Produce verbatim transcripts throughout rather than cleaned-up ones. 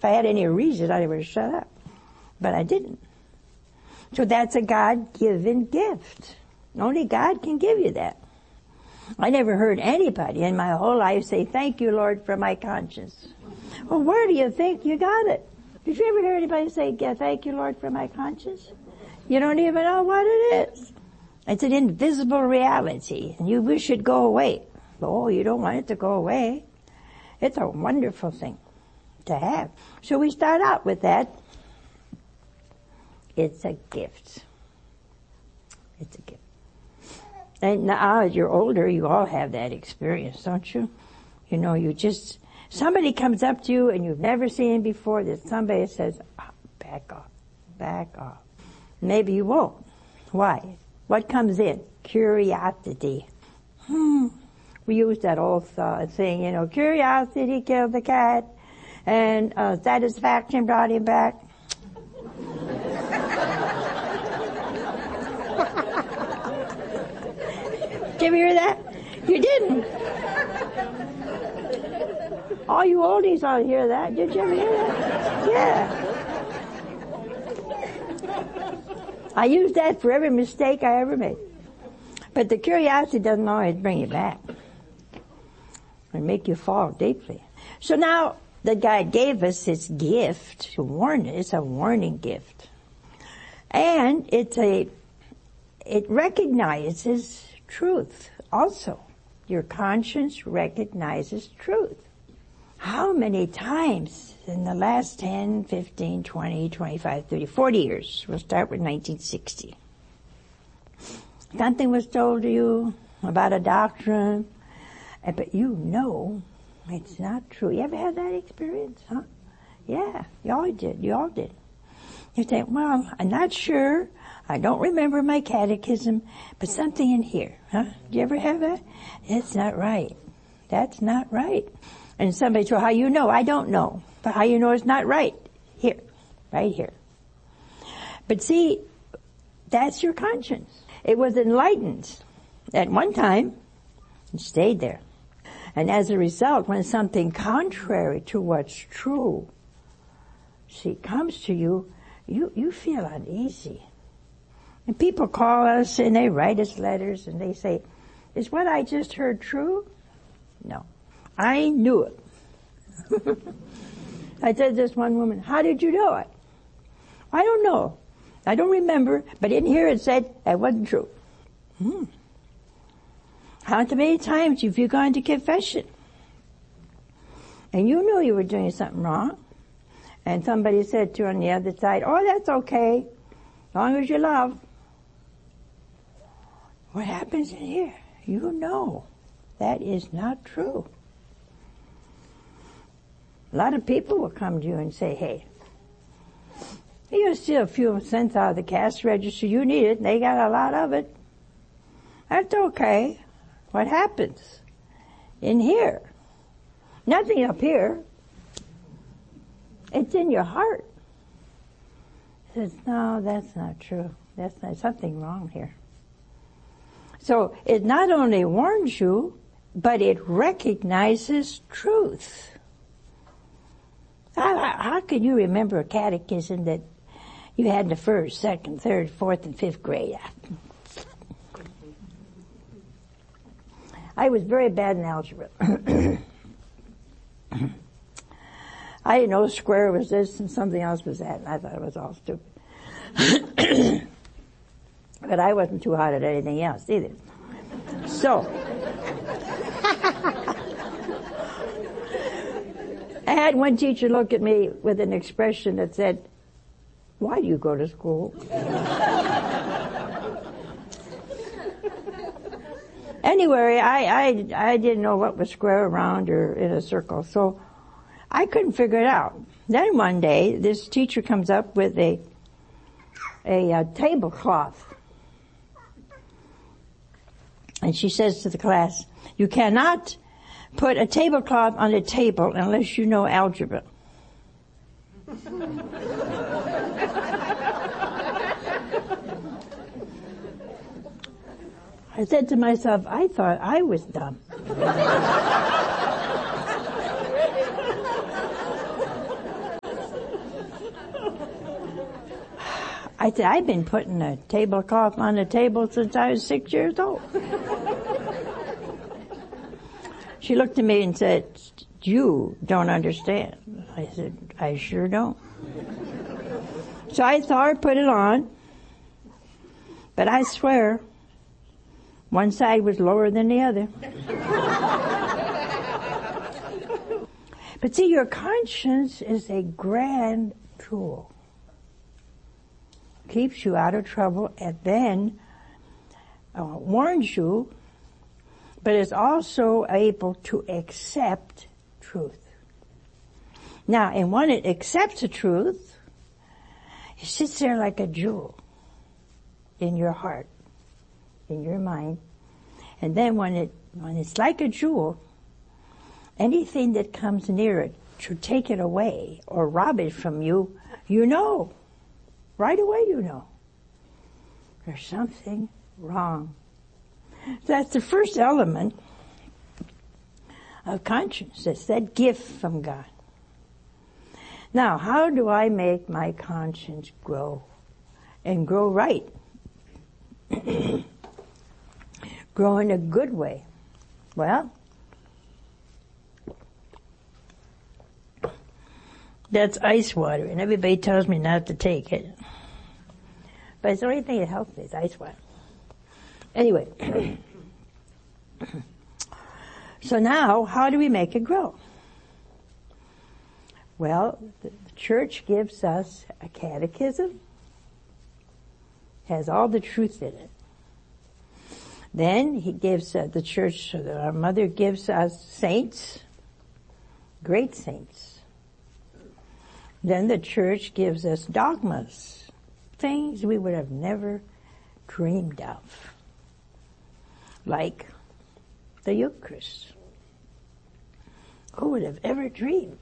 If I had any reason, I would have shut up. But I didn't. So that's a God-given gift. Only God can give you that. I never heard anybody in my whole life say, thank you, Lord, for my conscience. Well, where do you think you got it? Did you ever hear anybody say, yeah, thank you, Lord, for my conscience? You don't even know what it is. It's an invisible reality, and you wish it go away. Oh, you don't want it to go away. It's a wonderful thing to have. So we start out with that. It's a gift. It's a gift. And now as you're older, you all have that experience, don't you? You know, you just, somebody comes up to you and you've never seen him before, that somebody says, oh, back off, back off. Maybe you won't. Why? What comes in? Curiosity. Hmm. We use that old uh, thing, you know, curiosity killed the cat, and uh, satisfaction brought him back. Did you ever hear that? You didn't. All you oldies ought to hear that. Did you ever hear that? Yeah. I use that for every mistake I ever made. But the curiosity doesn't always bring you back. It make you fall deeply. So now that God gave us this gift to warn us, it's a warning gift. And it's a, it recognizes truth also. Your conscience recognizes truth. How many times in the last ten, fifteen, twenty, twenty-five, thirty, forty years, we'll start with nineteen sixty. Something was told to you about a doctrine, but you know it's not true. You ever had that experience, huh? Yeah, you all did. You all did. You think, well, I'm not sure. I don't remember my catechism, but something in here, huh? Did you ever have that? It's not right. That's not right. And somebody said, well, how you know? I don't know. But how you know it's not right? Here. Right here. But see, that's your conscience. It was enlightened at one time and stayed there. And as a result, when something contrary to what's true, see, comes to you, you, you feel uneasy. And people call us and they write us letters and they say, is what I just heard true? No. I knew it. I said to this one woman, how did you know it? I don't know. I don't remember, but in here it said that wasn't true. Hmm. How many times have you gone to confession? And you knew you were doing something wrong. And somebody said to you on the other side, oh, that's okay, as long as you love. What happens in here? You know that is not true. A lot of people will come to you and say, hey, you steal a few cents out of the cash register, you need it, and they got a lot of it. That's okay. What happens in here? Nothing up here. It's in your heart. It says, no, that's not true. That's not, something wrong here. So it not only warns you, but it recognizes truth. How, how can you remember a catechism that you had in the first, second, third, fourth, and fifth grade? I was very bad in algebra. I didn't know square was this and something else was that, and I thought it was all stupid. But I wasn't too hot at anything else either. So, I had one teacher look at me with an expression that said, why do you go to school? Anyway, I, I, I didn't know what was square, round, or in a circle, so I couldn't figure it out. Then one day, this teacher comes up with a, a, a tablecloth. And she says to the class, you cannot put a tablecloth on a table unless you know algebra. I said to myself, I thought I was dumb. I said, I've been putting a tablecloth on the table since I was six years old. She looked at me and said, you don't understand. I said, I sure don't. So I saw her put it on, but I swear, one side was lower than the other. But see, your conscience is a grand tool. Keeps you out of trouble and then uh, warns you, but is also able to accept truth. Now, and when it accepts the truth, it sits there like a jewel in your heart, in your mind. And then when it when it's like a jewel, anything that comes near it to take it away or rob it from you, you know. Right away you know. There's something wrong. That's the first element of conscience. It's that gift from God. Now, how do I make my conscience grow? And grow right? Grow in a good way. Well, that's ice water, and everybody tells me not to take it. But it's the only thing that helps me is ice water. Anyway, so now, how do we make it grow? Well, the church gives us a catechism, has all the truth in it. Then he gives, uh, the church, our mother gives us saints, great saints. Then the church gives us dogmas, things we would have never dreamed of, like the Eucharist. Who would have ever dreamed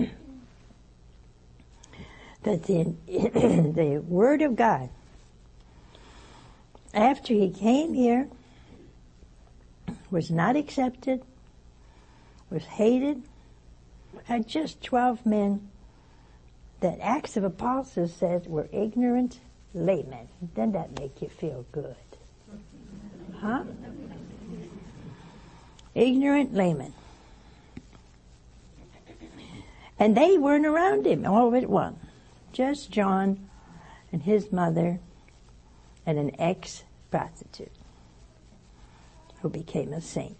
that the, the Word of God, after he came here, was not accepted, was hated, had just twelve men that Acts of Apostles says were ignorant laymen. Doesn't that make you feel good? Huh? Ignorant laymen. And they weren't around him all at once. Just John and his mother and an ex-prostitute who became a saint.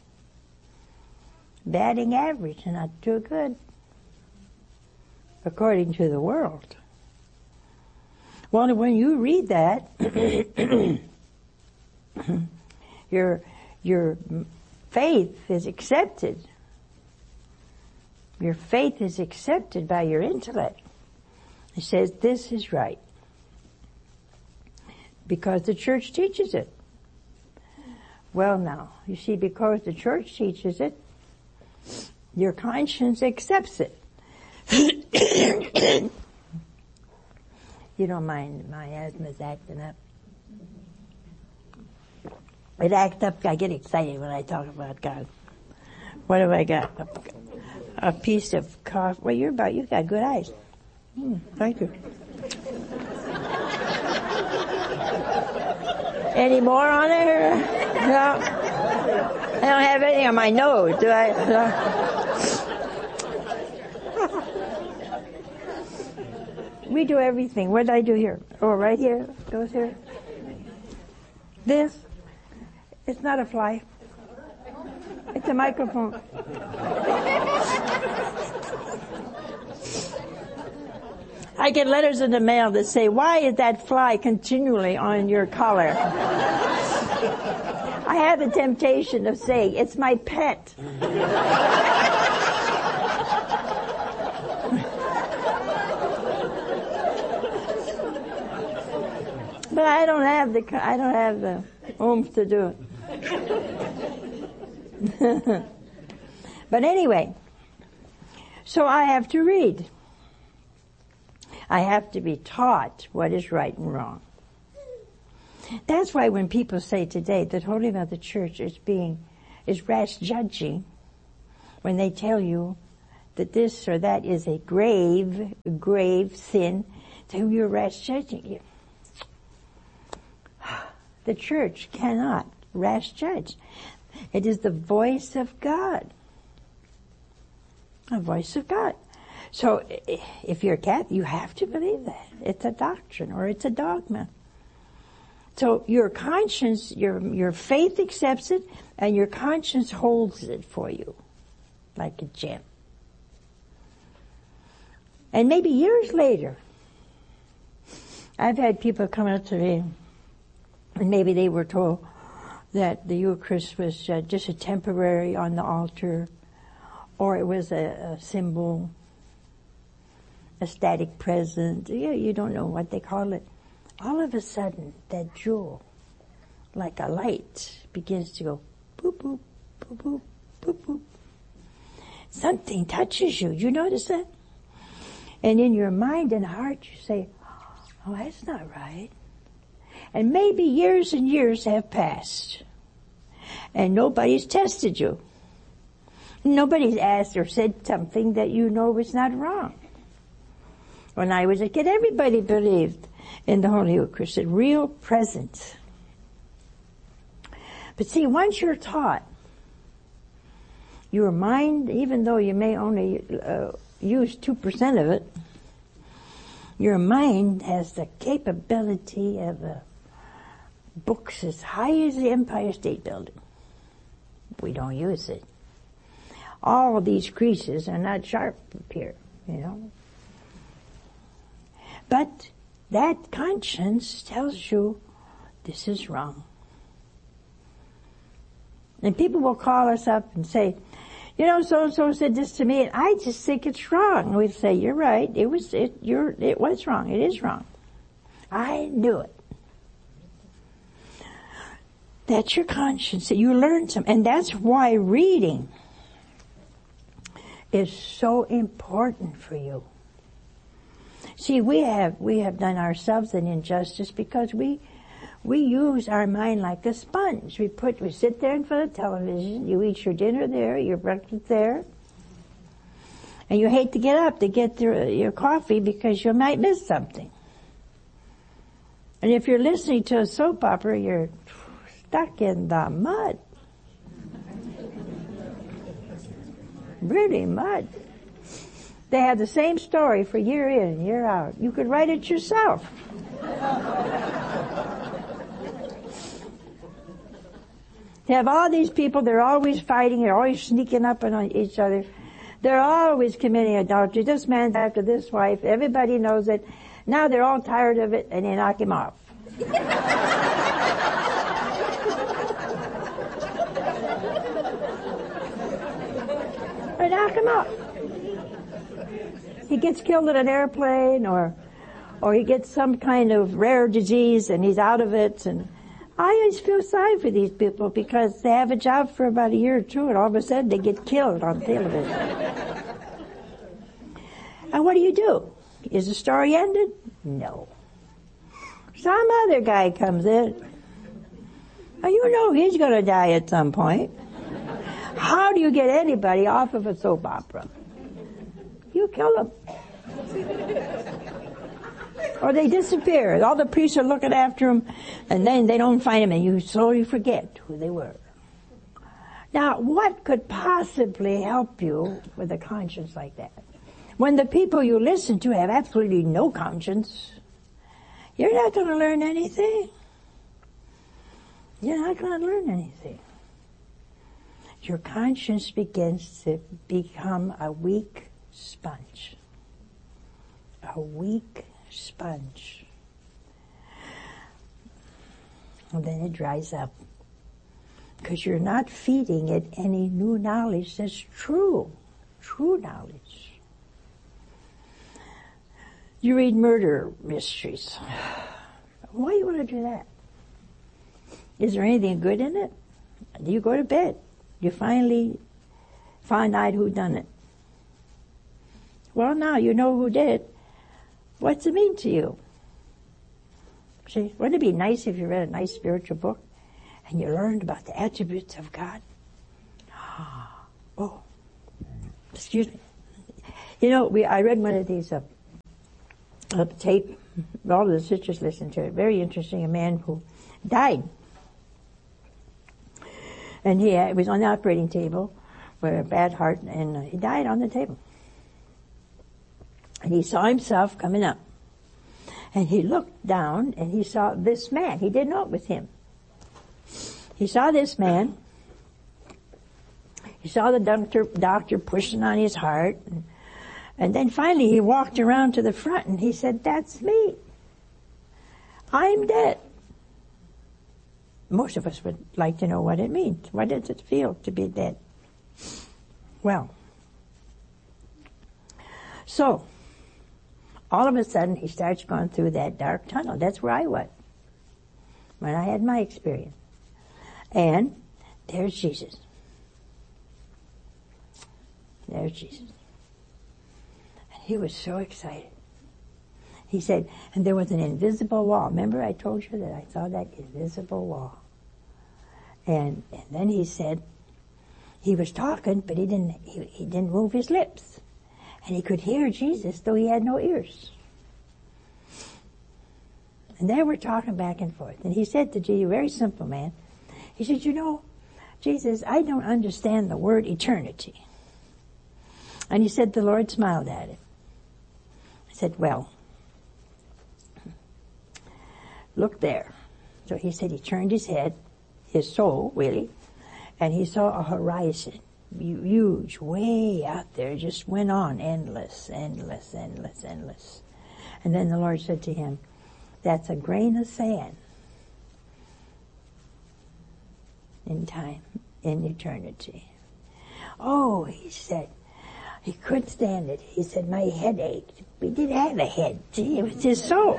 Batting average, not too good, according to the world. Well, when you read that, your your faith is accepted. Your faith is accepted by your intellect. It says this is right because the church teaches it. Well, now, you see, because the church teaches it, your conscience accepts it. You don't mind my asthma's acting up. It acts up, I get excited when I talk about God. What have I got? A, a piece of coffee. Well, you're about, you got good eyes. Mm, thank you. Any more on there? No. I don't have anything on my nose, do I? No. We do everything. What did I do here? Oh, right here? Goes here? This? It's not a fly. It's a microphone. I get letters in the mail that say, why is that fly continually on your collar? I have the temptation of saying, it's my pet. But I don't have the, I don't have the oomph to do it. But anyway, so I have to read. I have to be taught what is right and wrong. That's why when people say today that Holy Mother Church is being, is rash judging, when they tell you that this or that is a grave, grave sin, so you're rash judging you. The church cannot rash judge. It is the voice of God. A voice of God. So if you're a Catholic, you have to believe that. It's a doctrine or it's a dogma. So your conscience, your your faith accepts it, and your conscience holds it for you, like a gem. And maybe years later, I've had people come up to me, and maybe they were told that the Eucharist was uh, just a temporary on the altar, or it was a, a symbol, a static presence. Yeah, you don't know what they call it. All of a sudden, that jewel, like a light, begins to go boop, boop, boop, boop, boop, boop. Something touches you. You notice that? And in your mind and heart, you say, oh, that's not right. And maybe years and years have passed, and nobody's tested you. Nobody's asked or said something that you know was not wrong. When I was a kid, everybody believed in the Holy Eucharist, a real presence. But see, once you're taught, your mind, even though you may only uh, use two percent of it, your mind has the capability of uh, books as high as the Empire State Building. We don't use it. All of these creases are not sharp up here, you know. But that conscience tells you this is wrong. And people will call us up and say, you know, so-and-so said this to me, and I just think it's wrong. And we'd say, you're right, it was, it, you're, it was wrong, it is wrong. I knew it. That's your conscience, that you learned some, and that's why reading is so important for you. See, we have, we have done ourselves an injustice because we, we use our mind like a sponge. We put, we sit there in front of television, you eat your dinner there, your breakfast there, and you hate to get up to get your, your coffee because you might miss something. And if you're listening to a soap opera, you're stuck in the mud. Really mud. They have the same story for year in and year out. You could write it yourself. They have all these people, they're always fighting, they're always sneaking up on each other. They're always committing adultery. This man's after this wife. Everybody knows it. Now they're all tired of it and they knock him off. They knock him off. He gets killed in an airplane, or, or he gets some kind of rare disease and he's out of it. And I always feel sorry for these people because they have a job for about a year or two, and all of a sudden they get killed on television. And what do you do? Is the story ended? No. Some other guy comes in. And you know he's going to die at some point. How do you get anybody off of a soap opera? You kill them. Or they disappear. All the priests are looking after them, and then they don't find them, and you slowly forget who they were. Now, what could possibly help you with a conscience like that? When the people you listen to have absolutely no conscience, you're not going to learn anything. You're not going to learn anything. Your conscience begins to become a weak sponge. A weak sponge. And then it dries up. Because you're not feeding it any new knowledge that's true. True knowledge. You read murder mysteries. Why do you want to do that? Is there anything good in it? Do you go to bed? You finally find out who done it. Well, now you know who did it. What's it mean to you? See, wouldn't it be nice if you read a nice spiritual book and you learned about the attributes of God? Oh, excuse me. You know, we I read one of these uh, uh, tape all of the sisters listened to it. Very interesting. A man who died. And he had, was on the operating table with a bad heart, and uh, he died on the table. And he saw himself coming up. And he looked down and he saw this man. He didn't know it was him. He saw this man. He saw the doctor, doctor pushing on his heart. And, and then finally he walked around to the front and he said, "That's me. I'm dead." Most of us would like to know what it means. What does it feel to be dead? Well, so, all of a sudden he starts going through that dark tunnel. That's where I was when I had my experience. And there's Jesus. There's Jesus. And he was so excited. He said, and there was an invisible wall. Remember I told you that I saw that invisible wall. And, and then he said, he was talking, but he didn't, he, he didn't move his lips. And he could hear Jesus, though he had no ears. And they were talking back and forth. And he said to Jesus, very simple man, he said, "You know, Jesus, I don't understand the word eternity." And he said, the Lord smiled at him. I said, "Well, look there." So he said he turned his head, his soul, really, and he saw a horizon, huge, way out there, just went on, endless, endless, endless, endless. And then the Lord said to him, "That's a grain of sand in time, in eternity." Oh, he said, he couldn't stand it. He said, "My head ached." He did have a head. See, it was his soul.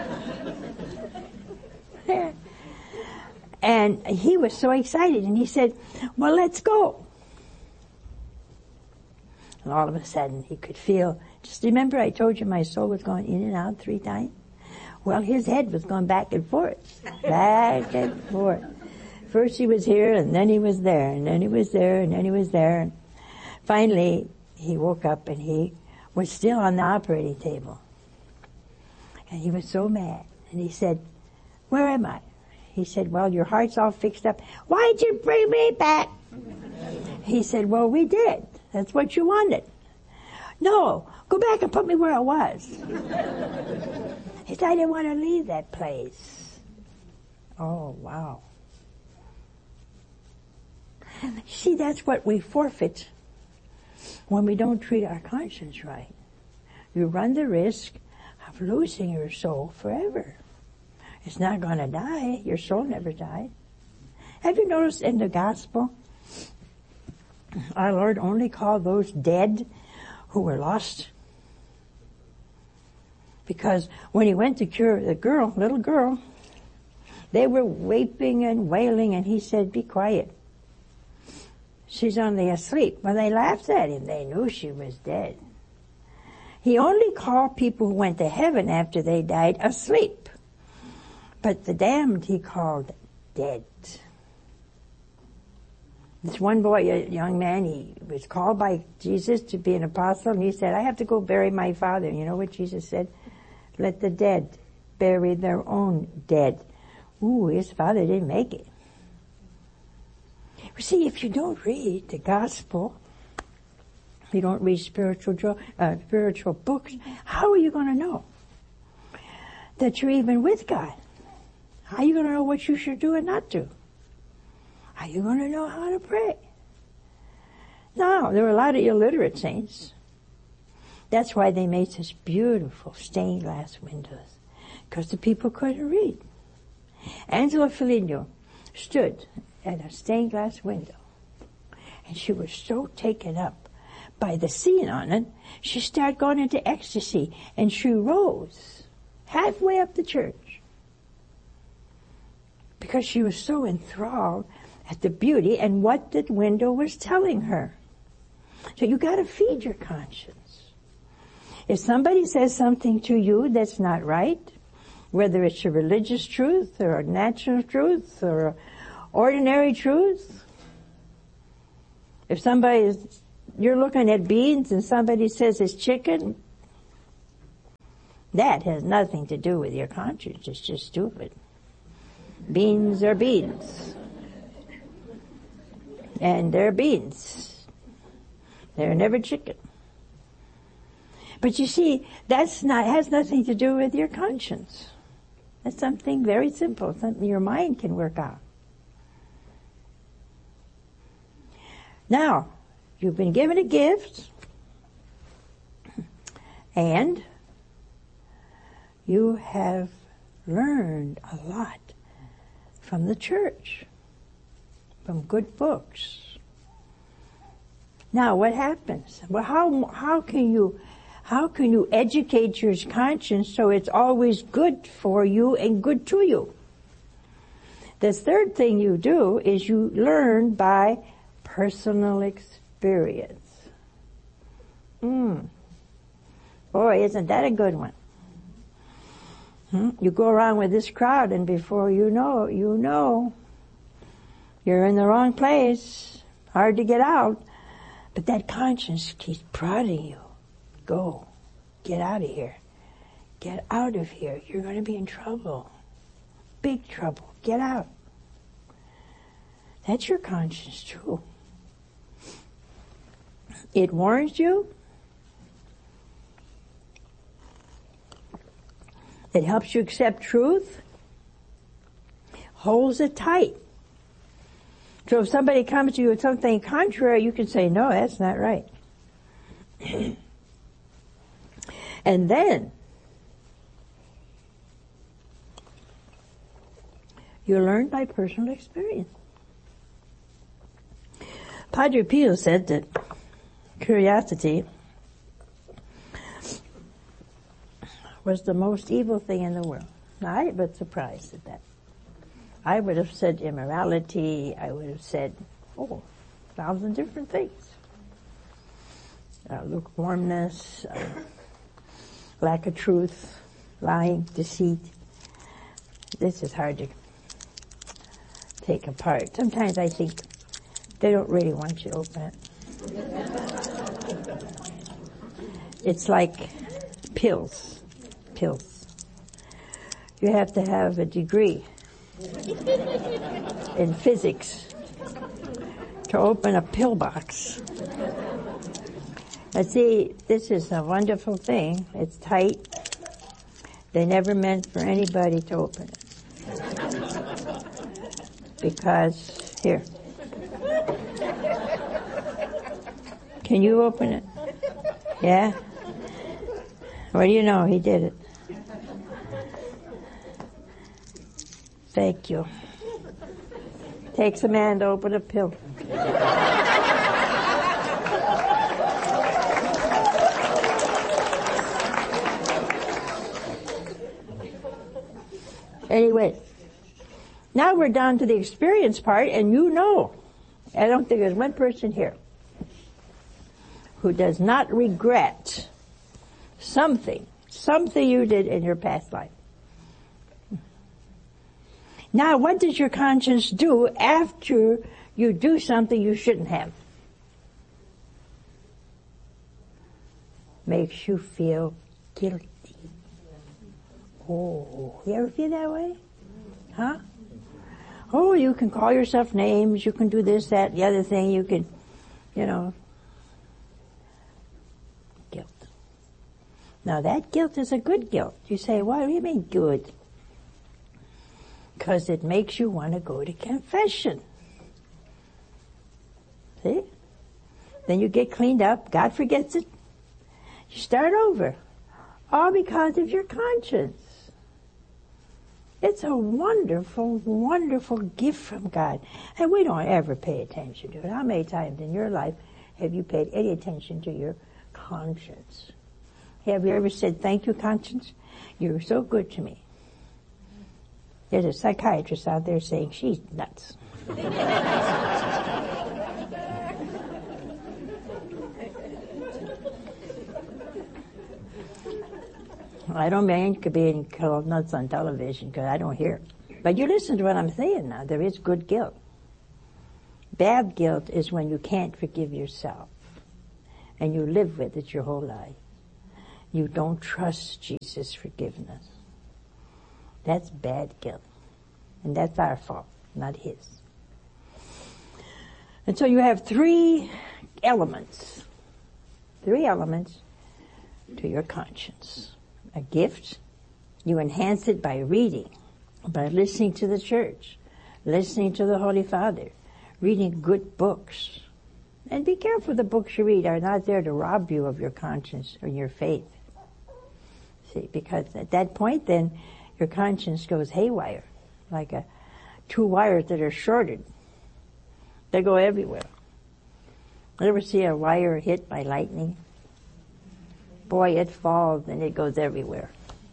And he was so excited, and he said, "Well, let's go." And all of a sudden, he could feel, just remember I told you my soul was going in and out three times? Well, his head was going back and forth, back and forth. First he was here, and then he was there, and then he was there, and then he was there. And finally, he woke up, and he was still on the operating table. And he was so mad. And he said, "Where am I?" He said, "Well, your heart's all fixed up." "Why'd you bring me back?" He said, "Well, we did. That's what you wanted." "No, go back and put me where I was." He said, "I didn't want to leave that place." Oh, wow. See, that's what we forfeit when we don't treat our conscience right. You run the risk of losing your soul forever. It's not going to die. Your soul never died. Have you noticed in the gospel, our Lord only called those dead who were lost? Because when he went to cure the girl, little girl, they were weeping and wailing, and he said, "Be quiet. She's only asleep." Well, they laughed at him. They knew she was dead. He only called people who went to heaven after they died asleep. But the damned he called dead. This one boy, a young man, he was called by Jesus to be an apostle, and he said, "I have to go bury my father." You know what Jesus said? "Let the dead bury their own dead." Ooh, his father didn't make it. You see, if you don't read the gospel, if you don't read spiritual uh, spiritual books, how are you going to know that you're even with God? How are you going to know what you should do and not do? How are you going to know how to pray? No, there were a lot of illiterate saints. That's why they made such beautiful stained glass windows, because the people couldn't read. Angela Foligno stood at a stained glass window, and she was so taken up by the scene on it, she started going into ecstasy, and she rose halfway up the church because she was so enthralled at the beauty and what the window was telling her. So you got to feed your conscience. If somebody says something to you that's not right, whether it's a religious truth or a natural truth or a ordinary truth, if somebody is, you're looking at beans and somebody says it's chicken, That has nothing to do with your conscience. It's just stupid. Beans are beans. And they're beans. They're never chicken. But you see, that's not, has nothing to do with your conscience. That's something very simple, something your mind can work out. Now, you've been given a gift, and you have learned a lot from the church, from good books. Now, what happens? Well, how how can you how can you educate your conscience so it's always good for you and good to you? The third thing you do is you learn by personal experience. Mm. Boy, isn't that a good one? Hmm? You go around with this crowd, and before you know, you know, you're in the wrong place. Hard to get out. But that conscience keeps prodding you. Go. Get out of here. Get out of here. You're going to be in trouble. Big trouble. Get out. That's your conscience, too. It warns you. It helps you accept truth. Holds it tight. So if somebody comes to you with something contrary, you can say, no, that's not right. And then you learn by personal experience. Padre Pio said that curiosity was the most evil thing in the world. Now, I was surprised at that. I would have said immorality. I would have said, oh, a thousand different things. Uh, lukewarmness, uh, lack of truth, lying, deceit. This is hard to take apart. Sometimes I think they don't really want you to open it. It's like pills. Pills. You have to have a degree in physics to open a pill box. But see, this is a wonderful thing. It's tight. They never meant for anybody to open it. Because, here. Can you open it? Yeah? What do you know? He did it. Thank you. Takes a man to open a pill. Anyway, now we're down to the experience part, and you know, I don't think there's one person here who does not regret something, something you did in your past life. Now, what does your conscience do after you do something you shouldn't have? Makes you feel guilty. Oh, you ever feel that way? Huh? Oh, you can call yourself names, you can do this, that, the other thing, you can, you know. Guilt. Now that guilt is a good guilt. You say, what do you mean good? Because it makes you want to go to confession. See? Then you get cleaned up, God forgets it. You start over. All because of your conscience. It's a wonderful, wonderful gift from God. And we don't ever pay attention to it. How many times in your life have you paid any attention to your conscience? Have you ever said, thank you, conscience? You're so good to me. There's a psychiatrist out there saying she's nuts. I don't mean to be called nuts on television because I don't hear it. But you listen to what I'm saying now. There is good guilt. Bad guilt is when you can't forgive yourself and you live with it your whole life. You don't trust Jesus' forgiveness. That's bad guilt. And that's our fault, not his. And so you have three elements. Three elements to your conscience. A gift. You enhance it by reading, by listening to the church, listening to the Holy Father, reading good books. And be careful, the books you read are not there to rob you of your conscience or your faith. See, because at that point then, your conscience goes haywire, like a, two wires that are shorted. They go everywhere. You ever see a wire hit by lightning? Boy, it falls and it goes everywhere.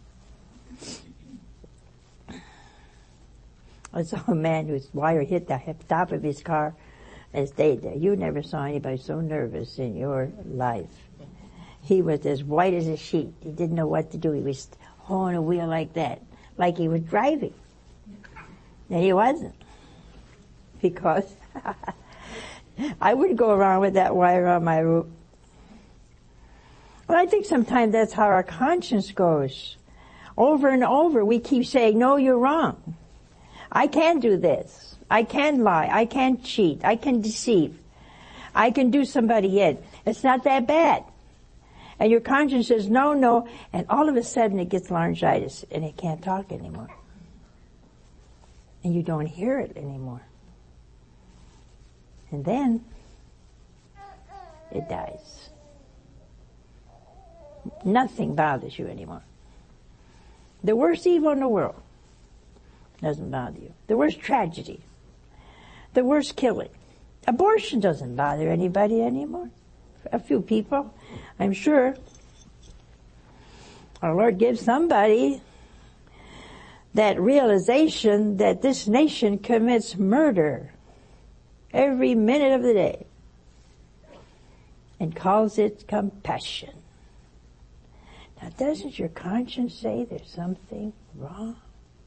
I saw a man whose wire hit the top of his car and stayed there. You never saw anybody so nervous in your life. He was as white as a sheet. He didn't know what to do. He was holding a wheel like that, like he was driving. And he wasn't. Because I wouldn't go around with that wire on my roof. Well, I think sometimes that's how our conscience goes. Over and over, we keep saying, no, you're wrong. I can do this. I can lie. I can cheat. I can deceive. I can do somebody in. It's not that bad. And your conscience says, no, no. And all of a sudden it gets laryngitis and it can't talk anymore. And you don't hear it anymore. And then it dies. Nothing bothers you anymore. The worst evil in the world doesn't bother you. The worst tragedy. The worst killing. Abortion doesn't bother anybody anymore. A few people, I'm sure. Our Lord gives somebody that realization that this nation commits murder every minute of the day and calls it compassion. Now, doesn't your conscience say there's something wrong?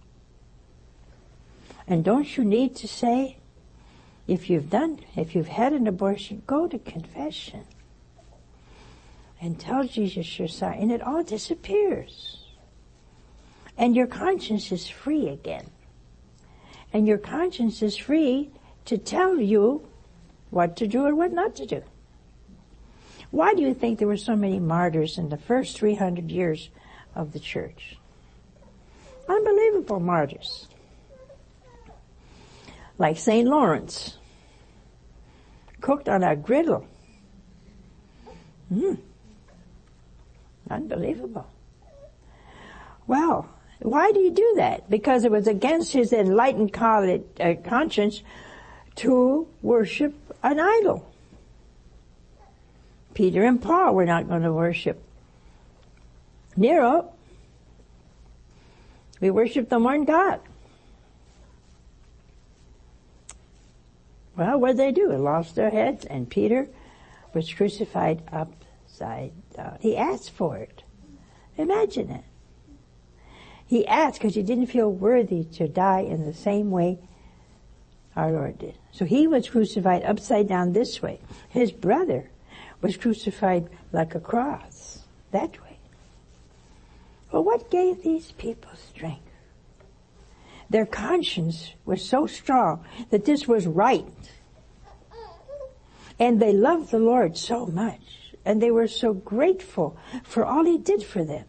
And don't you need to say, if you've done, if you've had an abortion, go to confession and tell Jesus you're sorry, and it all disappears. And your conscience is free again. And your conscience is free to tell you what to do and what not to do. Why do you think there were so many martyrs in the first three hundred years of the church? Unbelievable martyrs. Like Saint Lawrence, cooked on a griddle. Mm. Unbelievable. Well, why do you do that? Because it was against his enlightened conscience to worship an idol. Peter and Paul were not going to worship Nero. We worship the one God. Well, what did they do? They lost their heads, and Peter was crucified upside down. He asked for it. Imagine it. He asked because he didn't feel worthy to die in the same way our Lord did. So he was crucified upside down this way. His brother was crucified like a cross, that way. Well, what gave these people strength? Their conscience was so strong that this was right. And they loved the Lord so much. And they were so grateful for all He did for them.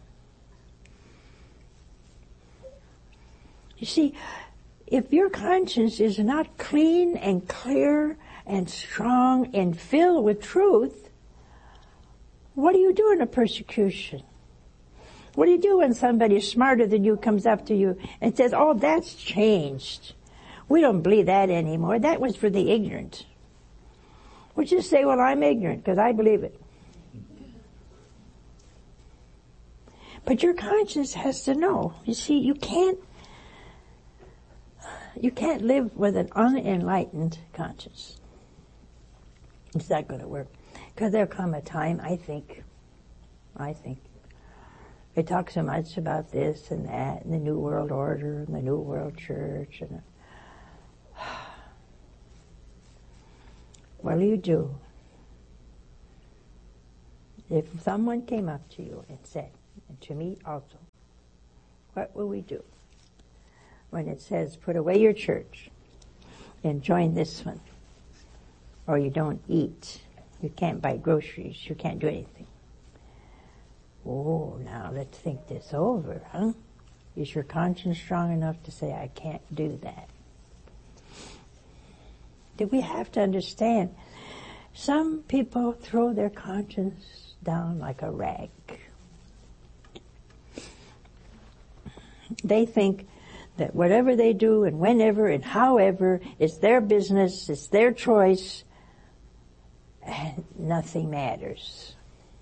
You see, if your conscience is not clean and clear and strong and filled with truth, what do you do in a persecution? What do you do when somebody smarter than you comes up to you and says, oh, that's changed. We don't believe that anymore. That was for the ignorant. Well, just say, well, I'm ignorant because I believe it. But your conscience has to know. You see, you can't, you can't live with an unenlightened conscience. It's not going to work. Because there'll come a time, I think, I think, they talk so much about this and that and the New World Order and the New World Church. And what do you do? If someone came up to you and said, and to me also, what will we do when it says, put away your church and join this one, or you don't eat, you can't buy groceries, you can't do anything? Oh, now let's think this over, huh? Is your conscience strong enough to say, I can't do that? Do we have to understand, some people throw their conscience down like a rag. They think that whatever they do and whenever and however, it's their business, it's their choice, and nothing matters.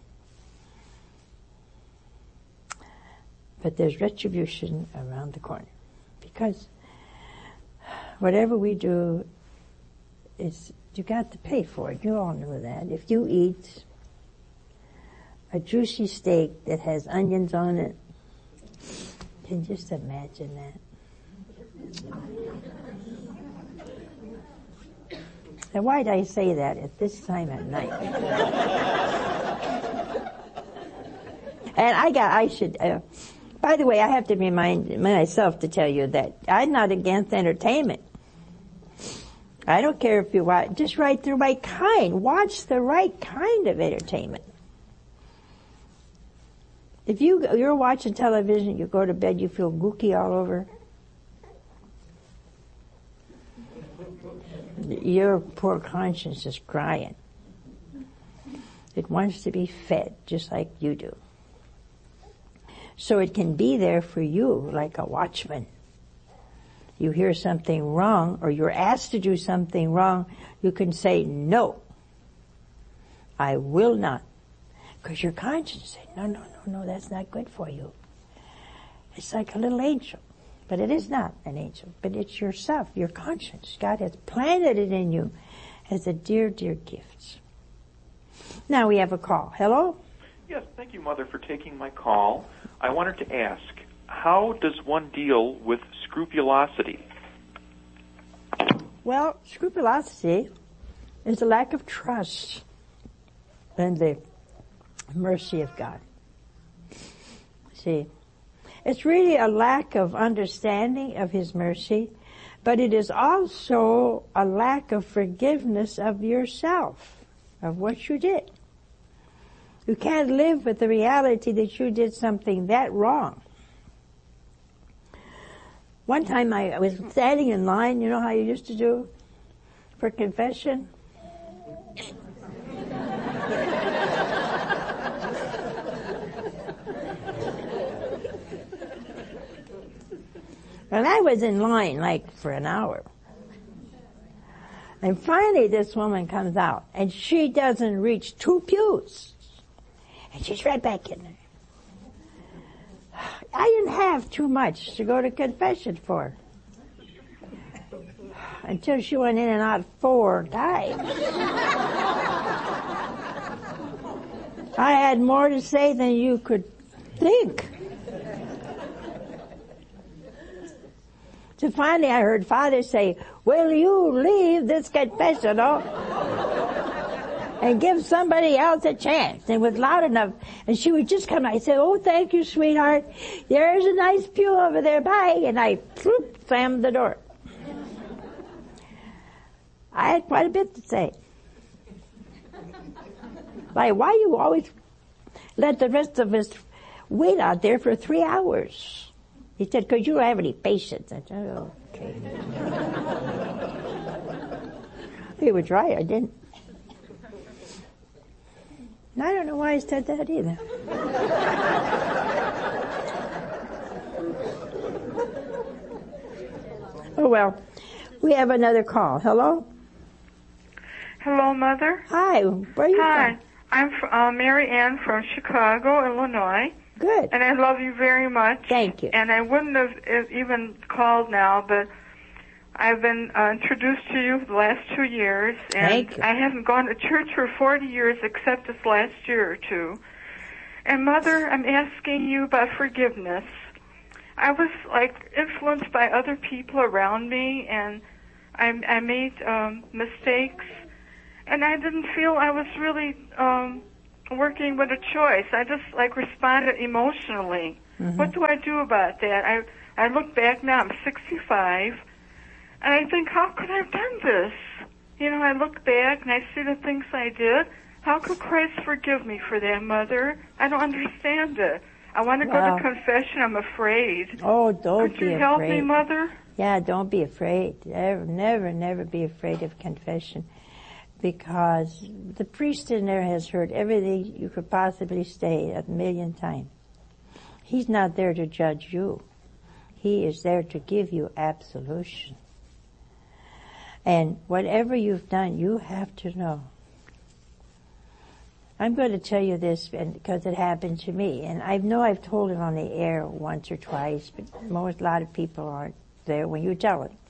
But there's retribution around the corner, because whatever we do, is you got to pay for it. You all know that. If you eat a juicy steak that has onions on it, can you just imagine that? Now, why did I say that at this time at night? And I got, I should, uh, by the way, I have to remind myself to tell you that I'm not against entertainment. I don't care if you watch, just write the right kind. Watch the right kind of entertainment. If you, you're watching television, you go to bed, you feel gooky all over, your poor conscience is crying. It wants to be fed, just like you do. So it can be there for you like a watchman. You hear something wrong, or you're asked to do something wrong, you can say, no, I will not. Because your conscience said, no, no, no, no, that's not good for you. It's like a little angel. But it is not an angel. But it's yourself, your conscience. God has planted it in you as a dear, dear gift. Now we have a call. Hello? Yes, thank you, Mother, for taking my call. I wanted to ask, how does one deal with scrupulosity? Well, scrupulosity is a lack of trust in the mercy of God. See, it's really a lack of understanding of His mercy, but it is also a lack of forgiveness of yourself, of what you did. You can't live with the reality that you did something that wrong. One time I was standing in line, you know how you used to do for confession? And I was in line like for an hour. And finally this woman comes out, and she doesn't reach two pews. And she's right back in there. I didn't have too much to go to confession for. Until she went in and out four times. I had more to say than you could think. So finally I heard Father say, will you leave this confessional and give somebody else a chance? And it was loud enough, and she would just come. I said, oh, thank you, sweetheart. There's a nice pew over there. Bye. And I whoop, slammed the door. I had quite a bit to say. Like, why you always let the rest of us wait out there for three hours? He said, because you don't have any patience. I said, oh, okay. He was right, I didn't. And I don't know why I said that either. Oh, well, we have another call. Hello? Hello, Mother. Hi, where are you Hi, from? I'm fr- uh, Mary Ann from Chicago, Illinois. Good. And I love you very much. Thank you. And I wouldn't have uh, even called now, but I've been uh, introduced to you the last two years. And Thank you. I haven't gone to church for forty years except this last year or two. And Mother, I'm asking you about forgiveness. I was like influenced by other people around me, and I, I made um, mistakes, and I didn't feel I was really um, working with a choice. I just like responded emotionally. Mm-hmm. What do I do about that? I I look back now, I'm sixty-five, and I think, how could I have done this? You know, I look back and I see the things I did. How could Christ forgive me for that, Mother? I don't understand it. I want to wow. go to confession. I'm afraid. Oh, don't Could be you afraid. help me, Mother? Yeah, don't be afraid. Never, never, never be afraid of confession, because the priest in there has heard everything you could possibly say a million times. He's not there to judge you. He is there to give you absolution. And whatever you've done, you have to know. I'm going to tell you this because it happened to me, and I know I've told it on the air once or twice, but most, a lot of people aren't there when you tell it.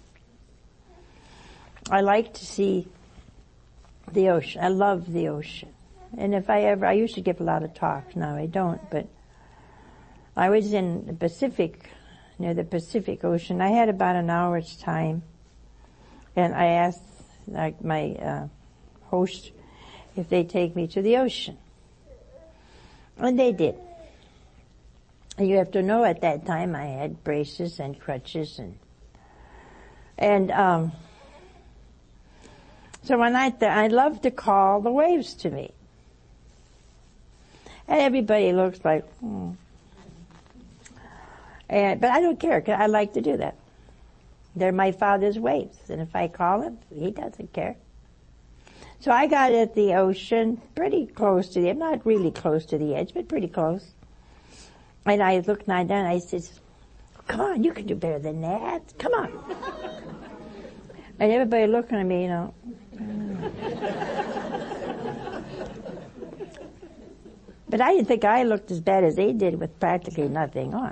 I like to see the ocean. I love the ocean. And if I ever, I used to give a lot of talks, now I don't, but I was in the Pacific, near the Pacific Ocean. I had about an hour's time, and I asked like my uh, host if they'd take me to the ocean. And they did. And you have to know at that time I had braces and crutches and, and, um, so when I, th- I love to call the waves to me. And everybody looks like, hmm. And, but I don't care, 'cause I like to do that. They're my Father's waves, and if I call him, he doesn't care. So I got at the ocean pretty close to the, not really close to the edge, but pretty close. And I looked down and I said, come on, you can do better than that. Come on. And everybody looking at me, you know. But I didn't think I looked as bad as they did with practically nothing on.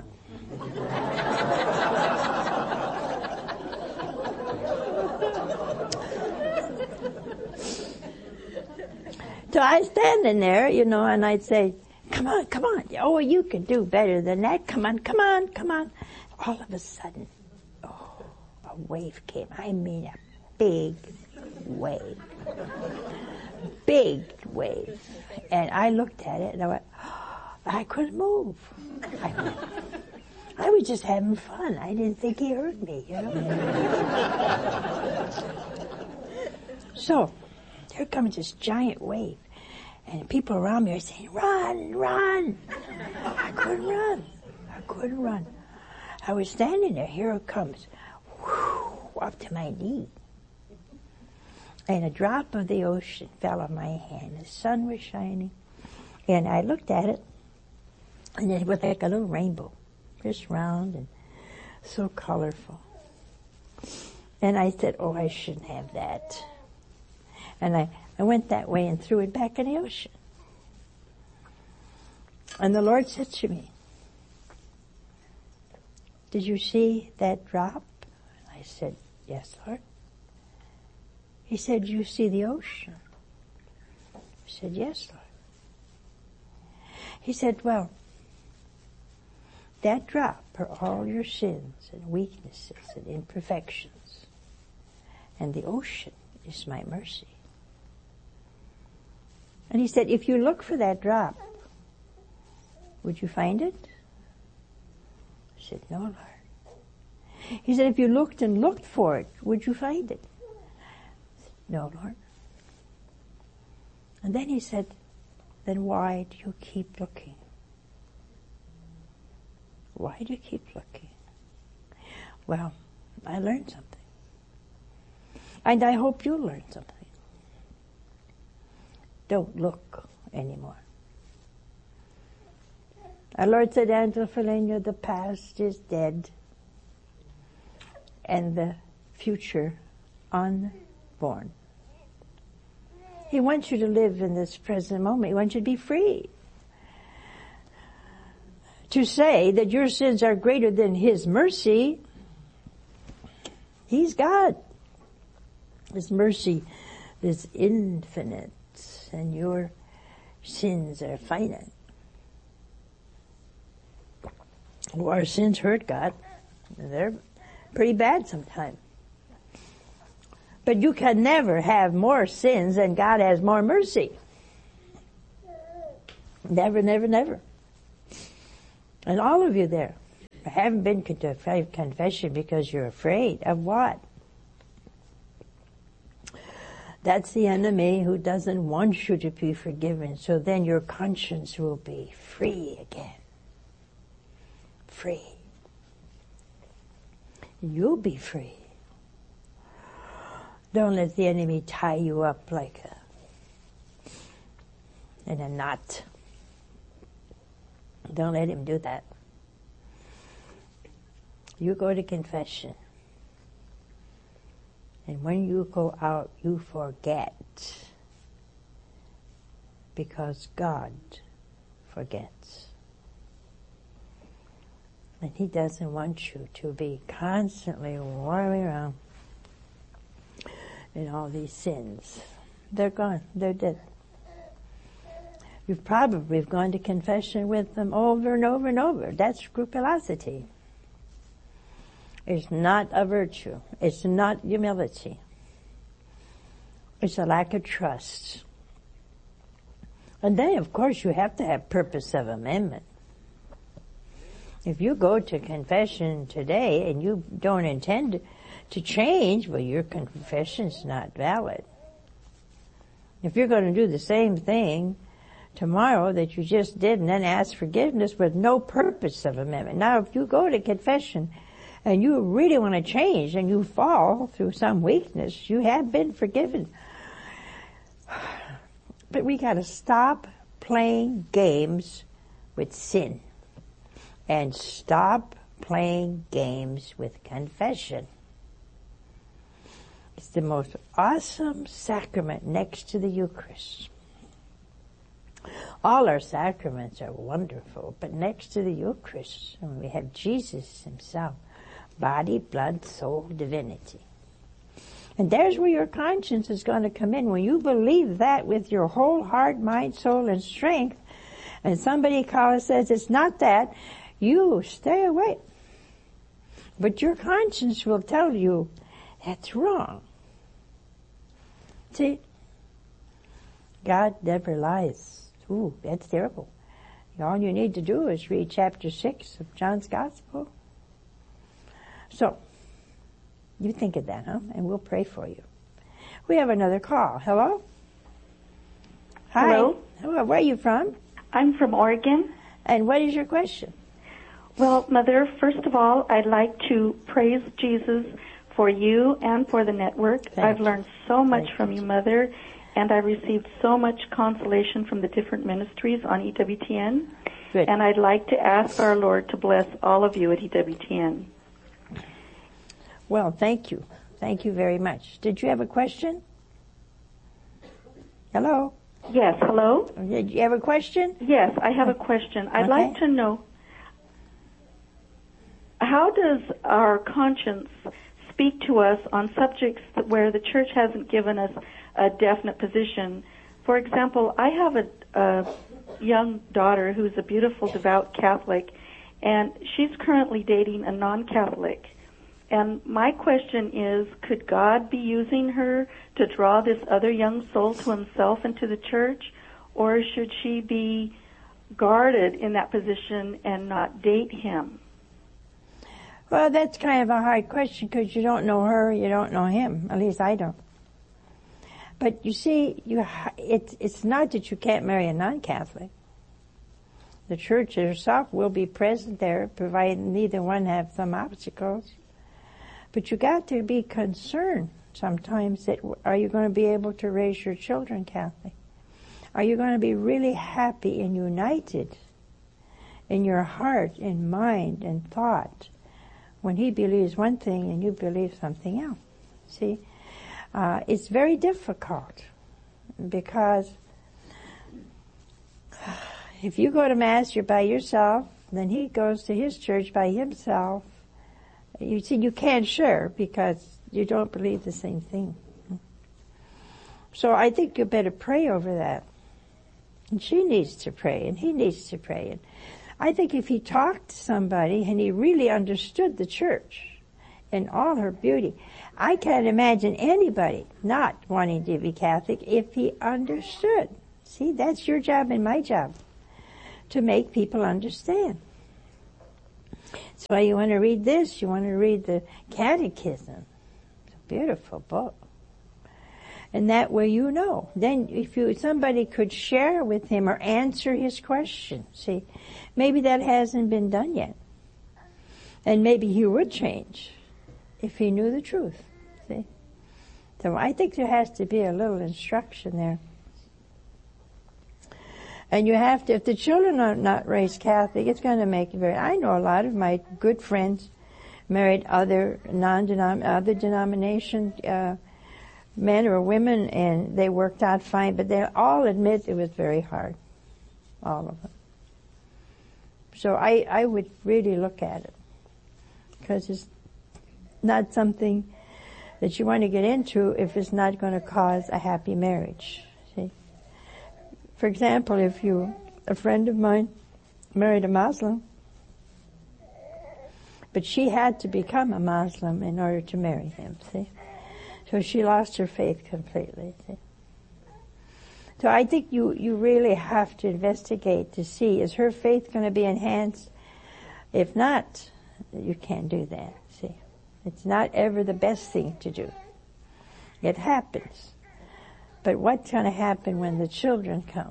So I was standing there, you know, and I'd say, come on, come on. Oh, you can do better than that. Come on, come on, come on. All of a sudden, oh, a wave came. I mean a big wave. Big wave. And I looked at it and I went, oh, I couldn't move. I, I was just having fun. I didn't think he heard me, you know. So, here comes this giant wave. And people around me are saying, run, run. I couldn't run. I couldn't run. I was standing there. Here it comes. Whew, up to my knee. And a drop of the ocean fell on my hand. The sun was shining. And I looked at it. And it was like a little rainbow. Just round and so colorful. And I said, oh, I shouldn't have that. And I, I went that way and threw it back in the ocean. And the Lord said to me, did you see that drop? And I said, yes, Lord. He said, do you see the ocean? I said, yes, Lord. He said, well, that drop are all your sins and weaknesses and imperfections. And the ocean is my mercy. And he said, if you look for that drop, would you find it? I said, no, Lord. He said, if you looked and looked for it, would you find it? I said, no, Lord. And then he said, then why do you keep looking? Why do you keep looking? Well, I learned something. And I hope you learn something. Don't look anymore. Our Lord said, Angela Foligno, the past is dead and the future unborn. He wants you to live in this present moment. He wants you to be free. To say that your sins are greater than His mercy, He's God. His mercy is infinite. And your sins are finite. Well, our sins hurt God. They're pretty bad sometimes. But you can never have more sins than God has more mercy. Never, never, never. And all of you there haven't been to confession because you're afraid of what? That's the enemy who doesn't want you to be forgiven. So then your conscience will be free again. Free. You'll be free. Don't let the enemy tie you up like a, in a knot. Don't let him do that. You go to confession. And when you go out, you forget. Because God forgets. And He doesn't want you to be constantly whirling around in all these sins. They're gone. They're dead. You've probably gone to confession with them over and over and over. That's scrupulosity. It's not a virtue. It's not humility. It's a lack of trust. And then, of course, you have to have purpose of amendment. If you go to confession today and you don't intend to change, well, your confession's not valid. If you're going to do the same thing tomorrow that you just did and then ask forgiveness with no purpose of amendment. Now, if you go to confession and you really want to change and you fall through some weakness, you have been forgiven. But we got to stop playing games with sin and stop playing games with confession. It's the most awesome sacrament next to the Eucharist. All our sacraments are wonderful, but next to the Eucharist, and we have Jesus Himself, body, blood, soul, divinity. And there's where your conscience is going to come in. When you believe that with your whole heart, mind, soul, and strength, and somebody calls says it's not that, you stay away. But your conscience will tell you that's wrong. See? God never lies. Ooh, that's terrible. All you need to do is read chapter six of John's Gospel. So, you think of that, huh? And we'll pray for you. We have another call. Hello? Hi. Hello. Hello. Where are you from? I'm from Oregon. And what is your question? Well, Mother, first of all, I'd like to praise Jesus for you and for the network. Thank I've you. learned so much Thank from you. you, Mother, and I received so much consolation from the different ministries on E W T N. Good. And I'd like to ask our Lord to bless all of you at E W T N. Well, thank you. Thank you very much. Did you have a question? Hello? Yes, hello? Did you have a question? Yes, I have a question. I'd Okay. like to know, how does our conscience speak to us on subjects where the church hasn't given us a definite position? For example, I have a, a young daughter who's a beautiful, devout Catholic, and she's currently dating a non-Catholic. And my question is, could God be using her to draw this other young soul to Himself and to the church, or should she be guarded in that position and not date him? Well, that's kind of a hard question because you don't know her, you don't know him. At least I don't. But you see, you it's it's not that you can't marry a non-Catholic. The church herself will be present there, provided neither one have some obstacles. But you got to be concerned sometimes that are you going to be able to raise your children Catholic? Are you going to be really happy and united in your heart and mind and thought when he believes one thing and you believe something else? See, uh, it's very difficult because if you go to Mass, you're by yourself, then he goes to his church by himself. You see, you can't share because you don't believe the same thing. So I think you better pray over that. And she needs to pray, and he needs to pray. And I think if he talked to somebody and he really understood the church in all her beauty, I can't imagine anybody not wanting to be Catholic if he understood. See, that's your job and my job. to make people understand. That's why you want to read this. You want to read the Catechism. It's a beautiful book. And that way you know. Then if you somebody could share with him or answer his question. See, maybe that hasn't been done yet. And maybe he would change if he knew the truth. See? So I think there has to be a little instruction there. And you have to, if the children are not raised Catholic, it's going to make it very, I know a lot of my good friends married other non-denom, other denomination, uh, men or women, and they worked out fine, but they all admit it was very hard. All of them. So I, I would really look at it. Because it's not something that you want to get into if it's not going to cause a happy marriage. See? For example, if you, a friend of mine married a Muslim, but she had to become a Muslim in order to marry him, see? So she lost her faith completely, see? So I think you, you really have to investigate to see, is her faith going to be enhanced? If not, you can't do that, see? It's not ever the best thing to do. It happens. But what's going to happen when the children come?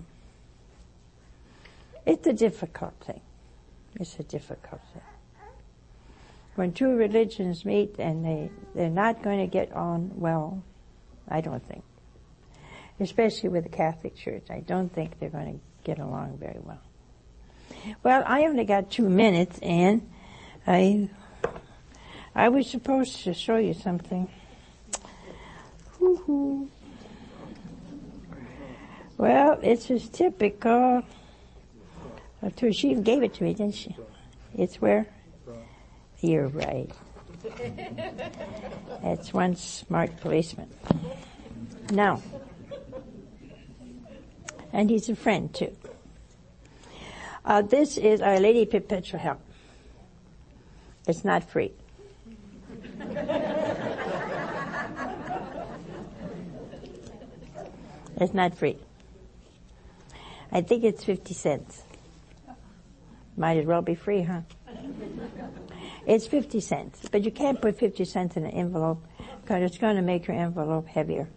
It's a difficult thing. It's a difficult thing. When two religions meet and they, they're not going to get on well, I don't think. Especially with the Catholic Church. I don't think they're going to get along very well. Well, I only got two minutes, and I I was supposed to show you something. Woo-hoo. Well, it's just typical. She even gave it to me, didn't she? It's where? You're right. That's one smart policeman. Now, and he's a friend too. Uh, this is Our Lady Perpetual Help. It's not free. It's not free. I think it's fifty cents. Might as well be free, huh? It's fifty cents, but you can't put fifty cents in an envelope because it's going to make your envelope heavier.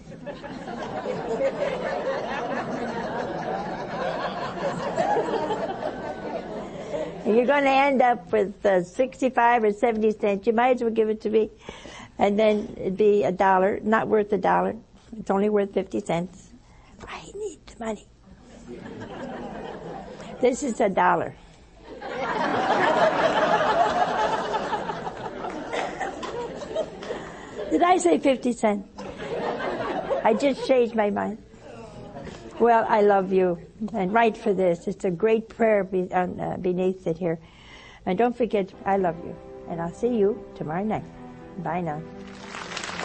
You're going to end up with uh, sixty-five or seventy cents. You might as well give it to me. And then it'd be a dollar, not worth a dollar. It's only worth fifty cents. I need the money. This is a dollar. Did I say fifty cents? I just changed my mind. Well, I love you, and write for this. It's a great prayer be, uh, beneath it here. And don't forget, I love you. And I'll see you tomorrow night. Bye now.